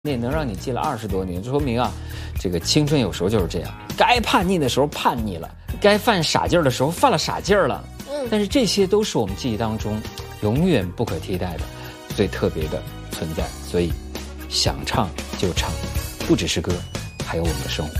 那能让你记了20多年，说明啊，这个青春有时候就是这样，该叛逆的时候叛逆了，该犯傻劲儿的时候犯了傻劲儿了。但是这些都是我们记忆当中永远不可替代的、最特别的存在。所以，想唱就唱，不只是歌，还有我们的生活。